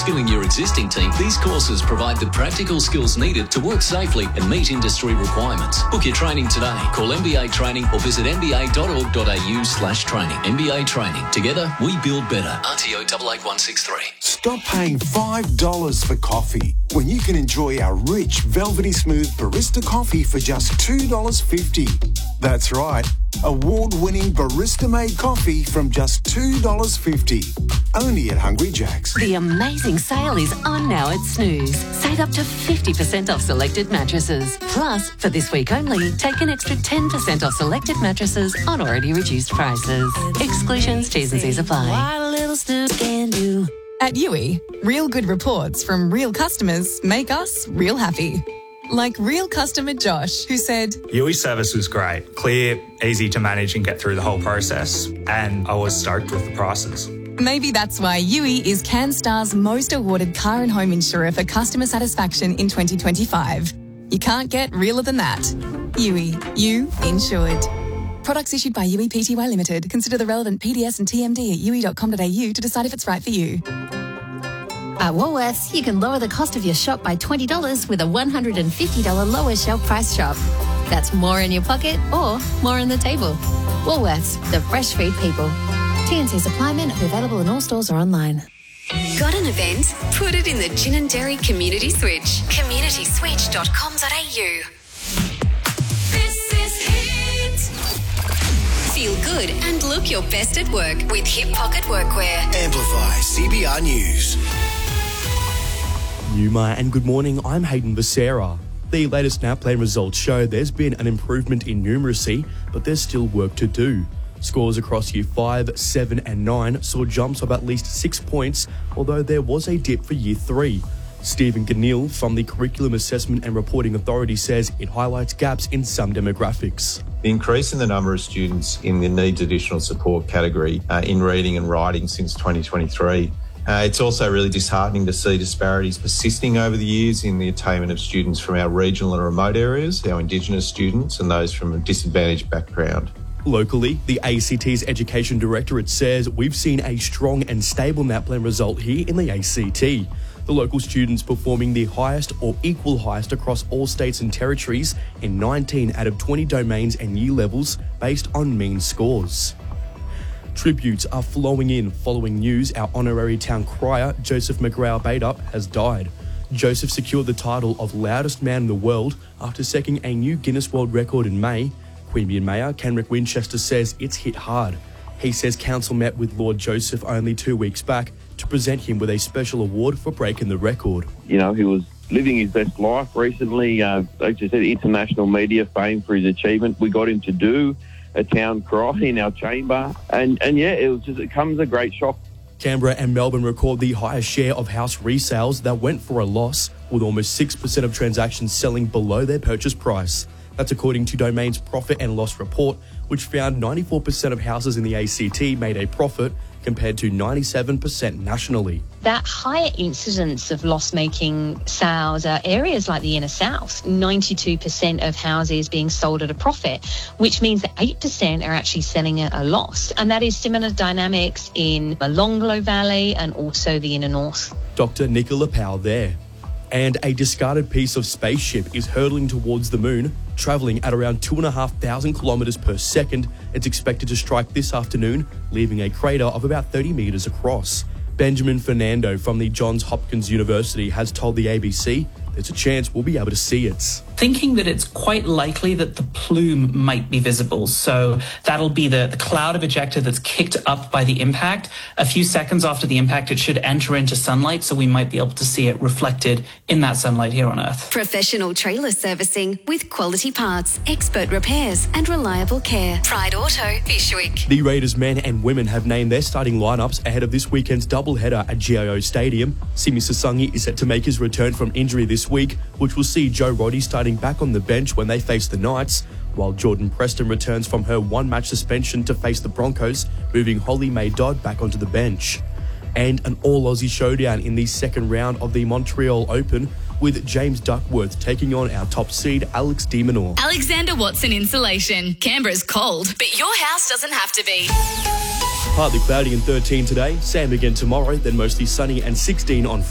upskilling your existing team, these courses provide the practical skills needed to work safely and meet industry requirements. Book your training today. Call MBA Training or visit mba.org.au/training. MBA Training. Together, we build better. RTO 88163. Stop paying $5 for coffee when you can enjoy our rich, velvety smooth barista coffee for just $2.50. That's right, award-winning barista-made coffee from just $2.50. Only at Hungry Jack's. The amazing sale is on now at Snooze. Save up to 50% off selected mattresses. Plus, for this week only, take an extra 10% off selected mattresses on already reduced prices. Exclusions, T's and C's apply. What a little Snooze can do. At Yui, real good reports from real customers make us real happy. Like real customer Josh, who said, Yui service was great, clear, easy to manage and get through the whole process, and I was stoked with the prices. Maybe that's why Yui is CanStar's most awarded car and home insurer for customer satisfaction in 2025. You can't get realer than that. Yui, you insured. Products issued by Yui Pty Limited. Consider the relevant PDS and TMD at yui.com.au to decide if it's right for you. At Woolworths, you can lower the cost of your shop by $20 with a $150 lower shelf price shop. That's more in your pocket or more on the table. Woolworths, the fresh food people. T&C's supply men are available in all stores or online. Got an event? Put it in the Gin and Dairy Community Switch. communityswitch.com.au. This is Hit. Feel good and look your best at work with Hip Pocket Workwear. Amplify CBR News. Yuma and good morning, I'm Hayden Becerra. The latest NAPLAN results show there's been an improvement in numeracy, but there's still work to do. Scores across Year 5, 7 and 9 saw jumps of at least 6 points, although there was a dip for Year 3. Stephen Ganil from the Curriculum Assessment and Reporting Authority says it highlights gaps in some demographics. The increase in the number of students in the needs additional support category in reading and writing since 2023. It's also really disheartening to see disparities persisting over the years in the attainment of students from our regional and remote areas, our Indigenous students and those from a disadvantaged background. Locally, the ACT's Education Directorate says we've seen a strong and stable NAPLAN result here in the ACT. The local students performing the highest or equal highest across all states and territories in 19 out of 20 domains and year levels based on mean scores. Tributes are flowing in following news our honorary town crier, Joseph McGrath Bader, has died. Joseph secured the title of loudest man in the world after setting a new Guinness World Record in May. Queanbeyan Mayor Kenrick Winchester says it's hit hard. He says council met with Lord Joseph only 2 weeks back to present him with a special award for breaking the record. You know, he was living his best life recently. Like you said, international media fame for his achievement. We got him to do a town cry in our chamber. And yeah, it comes a great shock. Canberra and Melbourne record the highest share of house resales that went for a loss, with almost 6% of transactions selling below their purchase price. That's according to Domain's Profit and Loss Report, which found 94% of houses in the ACT made a profit, compared to 97% nationally. That higher incidence of loss-making sales are areas like the inner south. 92% of houses being sold at a profit, which means that 8% are actually selling at a loss. And that is similar dynamics in the Longlow Valley and also the inner north. Dr. Nicola Powell there. And a discarded piece of spaceship is hurtling towards the moon, travelling at around 2,500 kilometres per second. It's expected to strike this afternoon, leaving a crater of about 30 metres across. Benjamin Fernando from the Johns Hopkins University has told the ABC there's a chance we'll be able to see it. Thinking that it's quite likely that the plume might be visible. So that'll be the cloud of ejecta that's kicked up by the impact. A few seconds after the impact, it should enter into sunlight, so we might be able to see it reflected in that sunlight here on Earth. Professional trailer servicing with quality parts, expert repairs and reliable care. Pride Auto, Fyshwick. The Raiders men and women have named their starting lineups ahead of this weekend's doubleheader at GIO Stadium. Simi Sasungi is set to make his return from injury this week, which will see Joe Roddy starting back on the bench when they face the Knights, while Jordan Preston returns from her one-match suspension to face the Broncos, moving Holly May Dodd back onto the bench. And an all-Aussie showdown in the second round of the Montreal Open, with James Duckworth taking on our top seed Alex de Minaur. Alexander Watson Insulation. Canberra's cold, but your house doesn't have to be. Partly cloudy and 13 today, same again tomorrow, then mostly sunny and 16 on